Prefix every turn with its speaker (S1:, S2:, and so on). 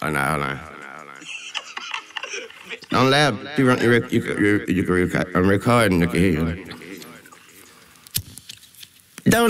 S1: Oh, no, hold on. Don't laugh. You can record. I'm recording. You can hear you. Don't